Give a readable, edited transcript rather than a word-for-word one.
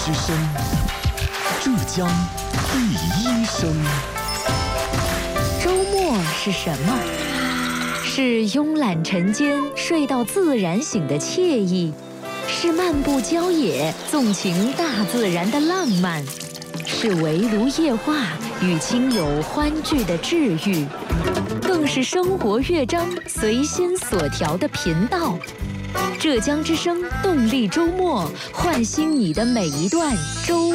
之声，浙江第一声。 周末是什么？是慵懒晨间睡到自然醒的惬意，是漫步郊野纵情大自然的浪漫，是围炉夜话与亲友欢聚的治愈，更是生活乐章随心所调的频道。浙江之声动力周末，唤醒你的每一段周